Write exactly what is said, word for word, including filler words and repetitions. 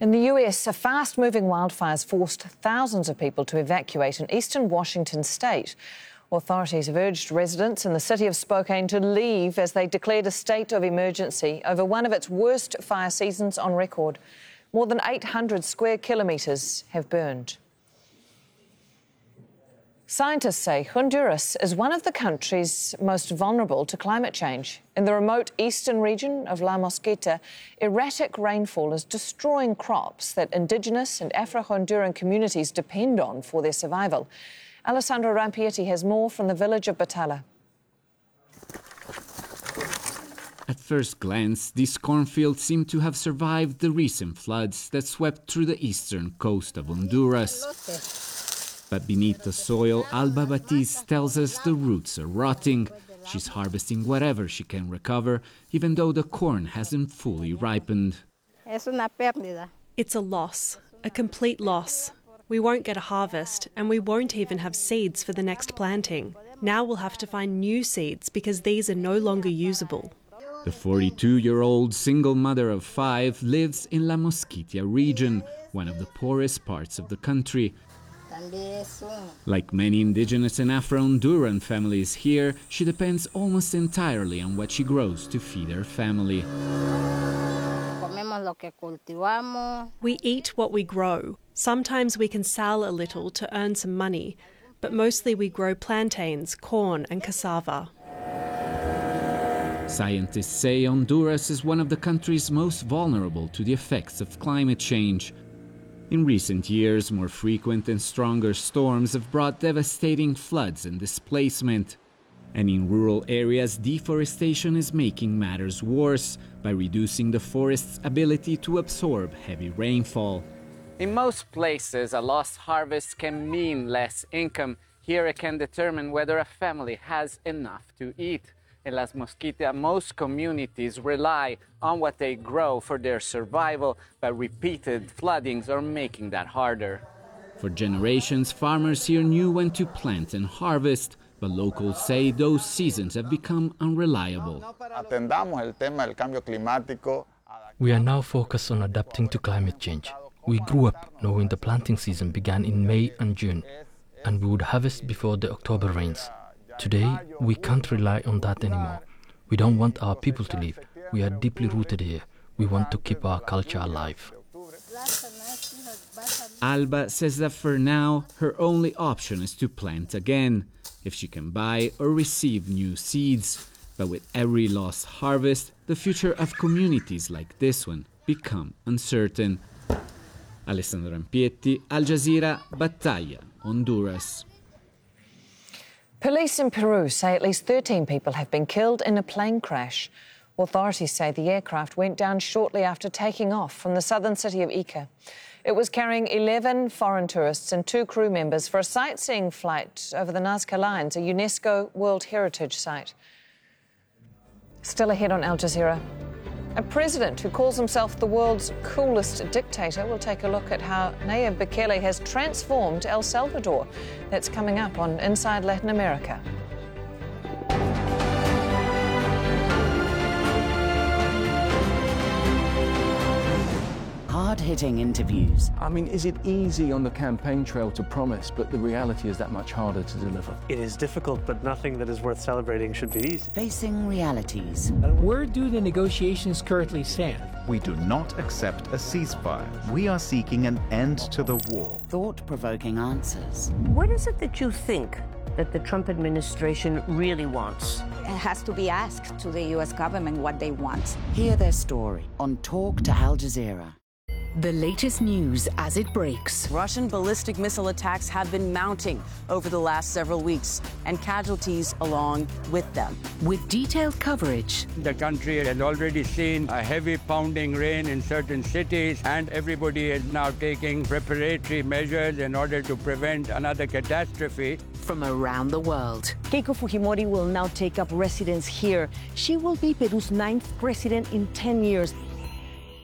In the U S, a fast-moving wildfires forced thousands of people to evacuate in eastern Washington state. Authorities have urged residents in the city of Spokane to leave as they declared a state of emergency over one of its worst fire seasons on record. More than eight hundred square kilometres have burned. Scientists say Honduras is one of the countries most vulnerable to climate change. In the remote eastern region of La Mosquita, erratic rainfall is destroying crops that Indigenous and Afro-Honduran communities depend on for their survival. Alessandro Rampietti has more from the village of Batala. At first glance, these cornfields seem to have survived the recent floods that swept through the eastern coast of Honduras. But beneath the soil, Alba Batiz tells us the roots are rotting. She's harvesting whatever she can recover, even though the corn hasn't fully ripened. It's a loss, a complete loss. We won't get a harvest, and we won't even have seeds for the next planting. Now we'll have to find new seeds because these are no longer usable. The forty-two-year-old single mother of five lives in La Mosquitia region, one of the poorest parts of the country. Like many Indigenous and Afro-Honduran families here, she depends almost entirely on what she grows to feed her family. We eat what we grow. Sometimes we can sell a little to earn some money, but mostly we grow plantains, corn and cassava. Scientists say Honduras is one of the countries most vulnerable to the effects of climate change. In recent years, more frequent and stronger storms have brought devastating floods and displacement. And in rural areas, deforestation is making matters worse by reducing the forest's ability to absorb heavy rainfall. In most places, a lost harvest can mean less income. Here it can determine whether a family has enough to eat. In Las Mosquitia, most communities rely on what they grow for their survival, but repeated floodings are making that harder. For generations, farmers here knew when to plant and harvest, but locals say those seasons have become unreliable. We are now focused on adapting to climate change. We grew up knowing the planting season began in May and June, and we would harvest before the October rains. Today, we can't rely on that anymore. We don't want our people to leave. We are deeply rooted here. We want to keep our culture alive. Alba says that for now, her only option is to plant again, if she can buy or receive new seeds. But with every lost harvest, the future of communities like this one become uncertain. Alessandro Rampietti, Al Jazeera, Batalla, Honduras. Police in Peru say at least thirteen people have been killed in a plane crash. Authorities say the aircraft went down shortly after taking off from the southern city of Ica. It was carrying eleven foreign tourists and two crew members for a sightseeing flight over the Nazca Lines, a UNESCO World Heritage Site. Still ahead on Al Jazeera. A president who calls himself the world's coolest dictator will take a look at how Nayib Bukele has transformed El Salvador. That's coming up on Inside Latin America. Hard-hitting interviews. I mean, is it easy on the campaign trail to promise, but the reality is that much harder to deliver? It is difficult, but nothing that is worth celebrating should be easy. Facing realities. Where do the negotiations currently stand? We do not accept a ceasefire. We are seeking an end to the war. Thought-provoking answers. What is it that you think that the Trump administration really wants? It has to be asked to the U S government what they want. Hear their story on Talk to Al Jazeera. The latest news as it breaks. Russian ballistic missile attacks have been mounting over the last several weeks, and casualties along with them. With detailed coverage. The country has already seen a heavy pounding rain in certain cities, and everybody is now taking preparatory measures in order to prevent another catastrophe. From around the world. Keiko Fujimori will now take up residence here. She will be Peru's ninth president in ten years.